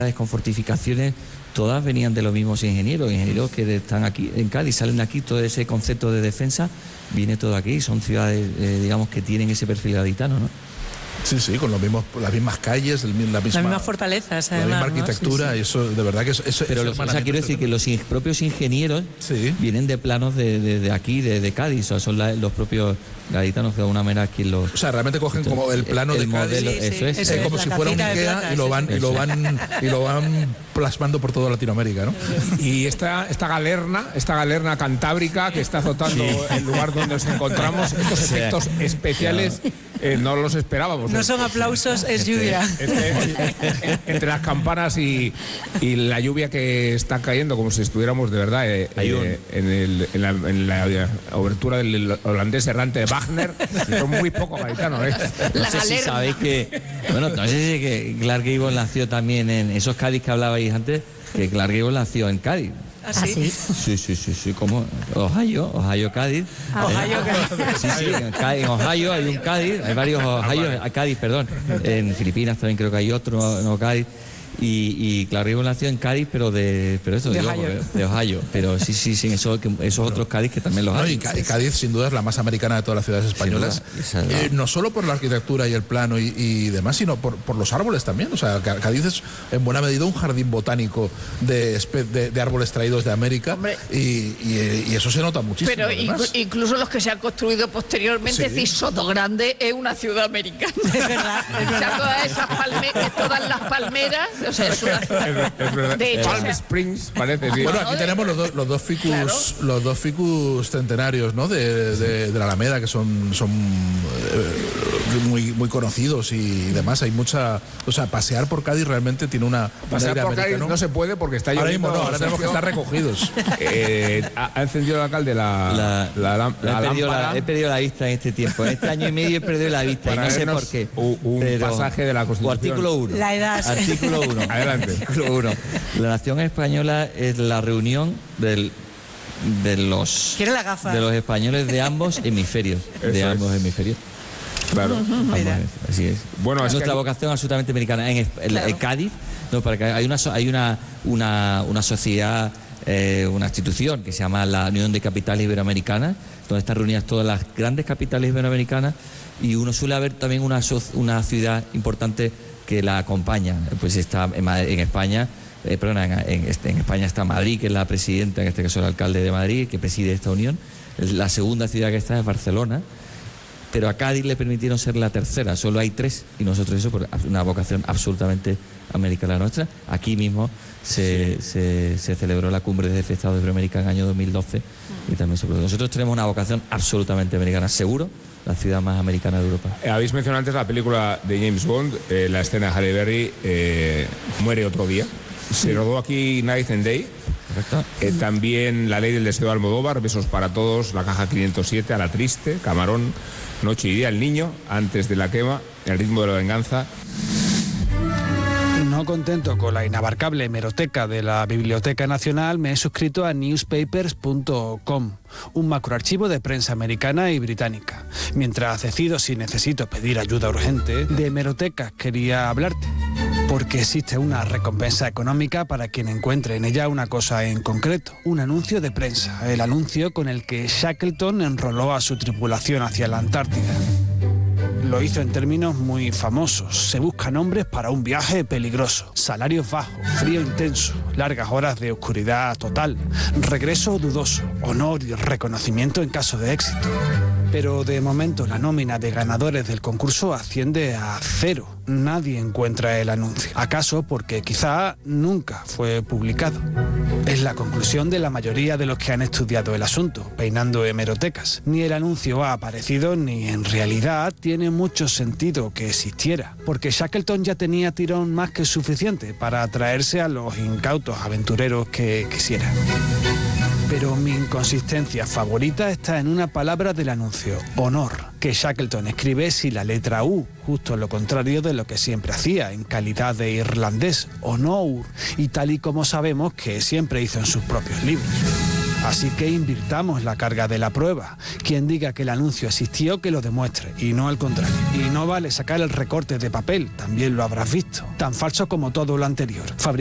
con fortificaciones, todas venían de los mismos ingenieros que están aquí en Cádiz, salen de aquí. Todo ese concepto de defensa viene todo aquí. Son ciudades, digamos, que tienen ese perfil gaditano, ¿no? Sí, con las mismas calles, las mismas fortalezas, además, la misma arquitectura, ¿no? Sí. Y eso, de verdad que eso. Pero quiero decir que los propios ingenieros vienen de planos de aquí, de Cádiz, o sea, son los propios gaditanos que de alguna manera aquí los. O sea, realmente cogen como el plano de Cádiz, modelo, eso es como si fuera un Ikea, y lo van plasmando por toda Latinoamérica, ¿no? Y esta galerna cantábrica que está azotando el lugar donde nos encontramos, estos efectos especiales. No los esperábamos. No son aplausos, es lluvia. Entre las campanas y la lluvia que está cayendo, como si estuviéramos de verdad en la obertura del holandés errante de Wagner, son muy poco gaditanos. No sé si sabéis que... Bueno, no sé si que Clark Gable nació también en esos Cádiz que hablabais antes, que Clark Gable nació en Cádiz. ¿Ah, sí? Sí, como Ohio, Cádiz. En Ohio hay un Cádiz, hay varios Cádiz, perdón. En Filipinas también creo que hay otro, no Cádiz. Y Clark Gable nació en Cádiz, pero de Ohio. Pero sí, esos otros Cádiz que también los hay. Y Cádiz, sin duda, es la más americana de todas las ciudades españolas. No solo por la arquitectura y el plano y demás, sino por los árboles también. O sea, Cádiz es en buena medida un jardín botánico de árboles traídos de América. Y eso se nota muchísimo. Pero incluso los que se han construido posteriormente, es decir, Sotogrande es una ciudad americana. Es verdad. Todas las palmeras. O sea, es una ciudad. De hecho, Palm Springs, parece. Sí. Bueno, aquí tenemos los dos ficus centenarios, ¿no? de la Alameda, que son muy conocidos y demás. Hay mucha... O sea, pasear por Cádiz realmente tiene una... Pasear por Cádiz no se puede porque está lloviendo. Ahora mismo no, ahora tenemos que estar recogidos. Ha encendido el alcalde la lámpara. He perdido la vista en este tiempo. En este año y medio he perdido la vista y no sé por qué. Un pasaje de la Constitución. Artículo 1. La edad. Artículo 1. Adelante. Artículo 1. La nación española es la reunión de los españoles de ambos hemisferios. Claro. Así es. Bueno, es nuestra vocación absolutamente americana. En Cádiz, no, para que hay una sociedad, una institución que se llama la Unión de Capitales Iberoamericanas, donde están reunidas todas las grandes capitales iberoamericanas, y uno suele haber también una ciudad importante que la acompaña. Pues está en España. En España está Madrid, que es la presidenta, en este caso el alcalde de Madrid, que preside esta unión. La segunda ciudad que está es Barcelona, pero a Cádiz le permitieron ser la tercera. Solo hay 3 y nosotros eso por una vocación absolutamente americana nuestra. Aquí mismo se celebró la cumbre de jefe de Estado de Iberoamérica en el año 2012 y también nosotros tenemos una vocación absolutamente americana, seguro la ciudad más americana de Europa. Habéis mencionado antes la película de James Bond, la escena de Halle Berry, Muere otro día. Se rodó aquí Night and Day. Correcto. También La ley del deseo de Almodóvar, Besos para todos, La caja 507, A la triste, Camarón, Noche y día, El niño, Antes de la quema, El ritmo de la venganza. No contento con la inabarcable hemeroteca de la Biblioteca Nacional, me he suscrito a newspapers.com, un macroarchivo de prensa americana y británica. Mientras decido si necesito pedir ayuda urgente, de hemerotecas quería hablarte, porque existe una recompensa económica para quien encuentre en ella una cosa en concreto, un anuncio de prensa, el anuncio con el que Shackleton enroló a su tripulación hacia la Antártida. Lo hizo en términos muy famosos. Se buscan hombres para un viaje peligroso, salarios bajos, frío intenso, largas horas de oscuridad total, regreso dudoso, honor y reconocimiento en caso de éxito. Pero de momento la nómina de ganadores del concurso asciende a 0. Nadie encuentra el anuncio. ¿Acaso porque quizá nunca fue publicado? Es la conclusión de la mayoría de los que han estudiado el asunto, peinando hemerotecas. Ni el anuncio ha aparecido, ni en realidad tiene mucho sentido que existiera, porque Shackleton ya tenía tirón más que suficiente para atraerse a los incautos aventureros que quisiera. Pero mi inconsistencia favorita está en una palabra del anuncio, honor, que Shackleton escribe sin la letra U, justo lo contrario de lo que siempre hacía en calidad de irlandés, honor, y tal y como sabemos que siempre hizo en sus propios libros. Así que invirtamos la carga de la prueba. Quien diga que el anuncio existió, que lo demuestre, y no al contrario. Y no vale sacar el recorte de papel, también lo habrás visto. Tan falso como todo lo anterior.